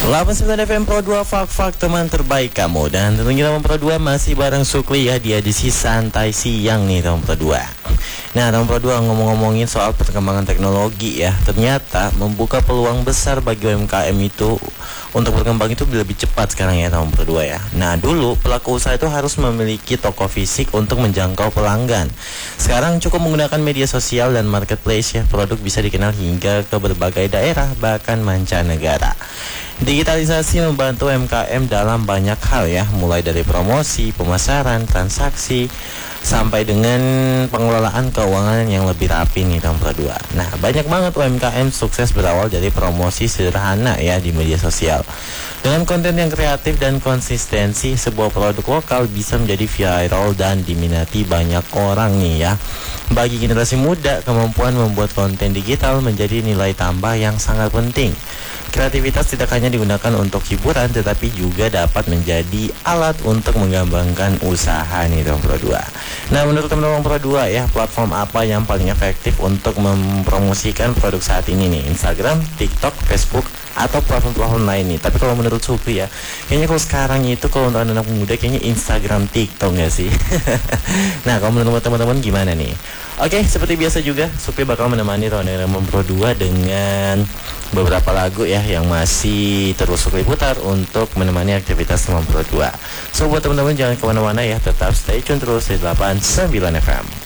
89 FM Pro 2 Fak teman terbaik kamu. Dan tentunya teman Pro 2 masih bareng Sukli ya, di edisi santai siang nih teman Pro 2. Nah teman Pro 2, ngomong-ngomongin soal perkembangan teknologi ya, ternyata membuka peluang besar bagi UMKM itu untuk berkembang itu lebih cepat sekarang ya teman Pro 2 ya. Nah dulu pelaku usaha itu harus memiliki toko fisik untuk menjangkau pelanggan. Sekarang cukup menggunakan media sosial dan marketplace ya, produk bisa dikenal hingga ke berbagai daerah bahkan mancanegara. Digitalisasi membantu UMKM dalam banyak hal ya, mulai dari promosi, pemasaran, transaksi, sampai dengan pengelolaan keuangan yang lebih rapi nih tahun kedua. Nah, banyak banget UMKM sukses berawal dari promosi sederhana ya di media sosial. Dengan konten yang kreatif dan konsistensi, sebuah produk lokal bisa menjadi viral dan diminati banyak orang nih ya. Bagi generasi muda, kemampuan membuat konten digital menjadi nilai tambah yang sangat penting. Kreativitas tidak hanya digunakan untuk hiburan, tetapi juga dapat menjadi alat untuk mengembangkan usaha nih teman Pro 2. Nah menurut teman-teman Pro 2 ya, platform apa yang paling efektif untuk mempromosikan produk saat ini nih? Instagram, TikTok, Facebook, atau platform-platform lain nih? Tapi kalau menurut Supri ya, kayaknya kalau sekarang itu kalau untuk anak-anak muda kayaknya Instagram, TikTok gak sih? Nah kalau menurut teman-teman gimana nih? Oke, seperti biasa juga Supri bakal menemani teman-teman Pro 2 dengan beberapa lagu ya yang masih terus Supri putar untuk menemani aktivitas teman Pro 2. So buat teman-teman jangan kemana-mana ya, tetap stay tune terus di 89 FM.